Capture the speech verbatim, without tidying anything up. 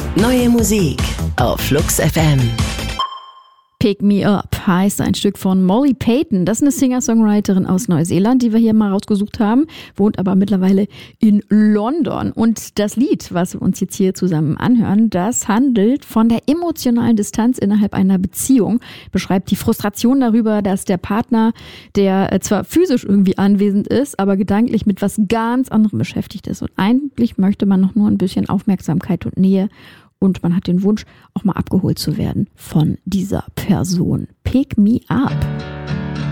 Neue Musik auf Flux F M. Pick Me Up heißt ein Stück von Molly Payton. Das ist eine Singer-Songwriterin aus Neuseeland, die wir hier mal rausgesucht haben, wohnt aber mittlerweile in London. Und das Lied, was wir uns jetzt hier zusammen anhören, das handelt von der emotionalen Distanz innerhalb einer Beziehung, beschreibt die Frustration darüber, dass der Partner, der zwar physisch irgendwie anwesend ist, aber gedanklich mit was ganz anderem beschäftigt ist. Und eigentlich möchte man noch nur ein bisschen Aufmerksamkeit und Nähe. Und man hat den Wunsch, auch mal abgeholt zu werden von dieser Person. Pick Me Up.